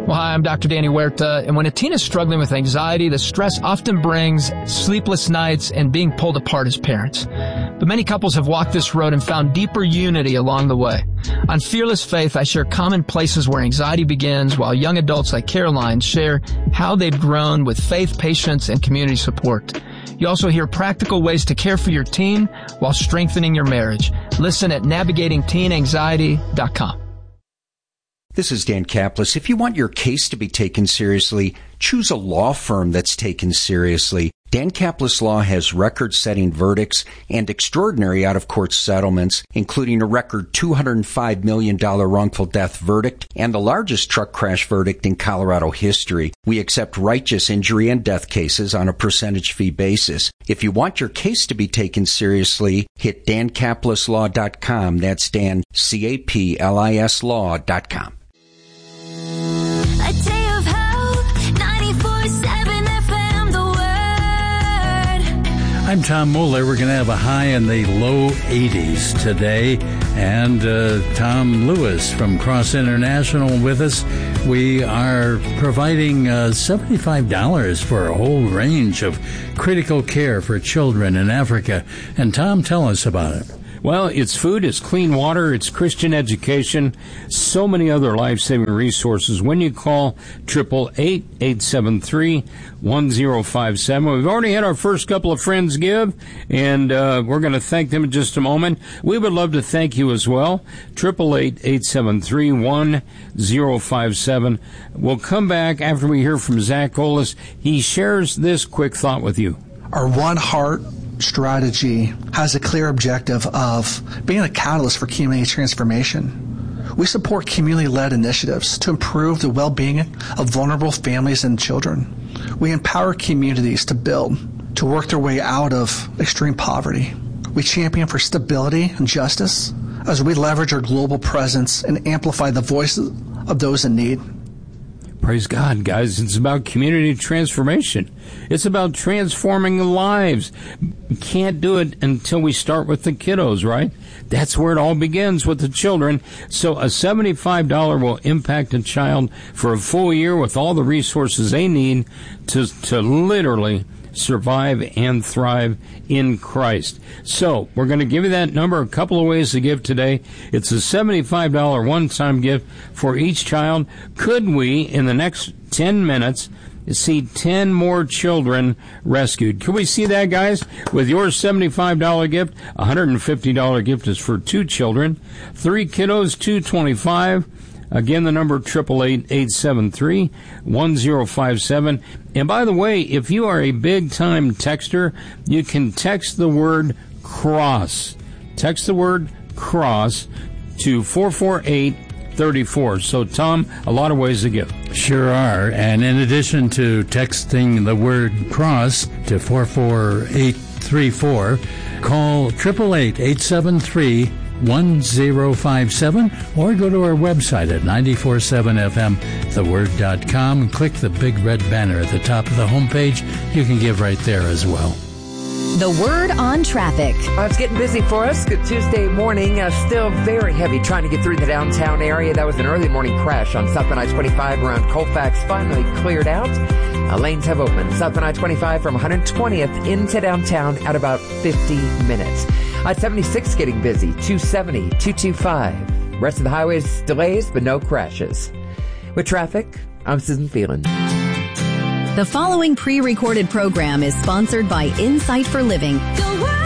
Well, hi, I'm Dr. Danny Huerta, and when a teen is struggling with anxiety, the stress often brings sleepless nights and being pulled apart as parents. But many couples have walked this road and found deeper unity along the way. On Fearless Faith, I share common places where anxiety begins, while young adults like Caroline share how they've grown with faith, patience, and community support. You also hear practical ways to care for your teen while strengthening your marriage. Listen at navigatingteenanxiety.com. This is Dan Kaplis. If you want your case to be taken seriously, choose a law firm that's taken seriously. Dan Kaplis Law has record-setting verdicts and extraordinary out-of-court settlements, including a record $205 million wrongful death verdict and the largest truck crash verdict in Colorado history. We accept righteous injury and death cases on a percentage fee basis. If you want your case to be taken seriously, hit dankaplislaw.com. That's Dan, C-A-P-L-I-S law.com. A day of hope, 94.7 FM, the Word. I'm Tom Mueller. We're going to have a high in the low 80s today. And Tom Lewis from Cross International with us. We are providing $75 for a whole range of critical care for children in Africa. And Tom, tell us about it. Well, it's food, it's clean water, it's Christian education, so many other life-saving resources. When you call 888-873-1057, we've already had our first couple of friends give, and we're going to thank them in just a moment. We would love to thank you as well. 888-873-1057. We'll come back after we hear from Zach Golis. He shares this quick thought with you. Our One Heart strategy has a clear objective of being a catalyst for community transformation. We support community-led initiatives to improve the well-being of vulnerable families and children. We empower communities to build, to work their way out of extreme poverty. We champion for stability and justice as we leverage our global presence and amplify the voices of those in need. Praise God, guys. It's about community transformation. It's about transforming lives. We can't do it until we start with the kiddos, right? That's where it all begins, with the children. So a $75 will impact a child for a full year with all the resources they need to literally survive and thrive in Christ. So we're going to give you that number, a couple of ways to give today. It's a $75 one-time gift for each child. Could we, in the next 10 minutes, see 10 more children rescued? Can we see that, guys? With your $75 gift, a $150 gift is for 2 children. 3 kiddos, $225. Again, the number 888-873-1057. And by the way, if you are a big-time texter, you can text the word CROSS. Text the word CROSS to 44834. So, Tom, a lot of ways to give. Sure are. And in addition to texting the word CROSS to 44834, call 888-873-1057 or go to our website at 947fmtheword.com and click the big red banner at the top of the homepage. You can give right there as well. The Word on traffic. It's getting busy for us. Good Tuesday morning. Still very heavy trying to get through the downtown area. That was an early morning crash on Southbound I-25 around Colfax. Finally cleared out. Lanes have opened. Southbound I-25 from 120th into downtown at about 50 minutes. I-76 getting busy. 270, 225. Rest of the highways delays, but no crashes. With traffic, I'm Susan Phelan. The following pre-recorded program is sponsored by Insight for Living.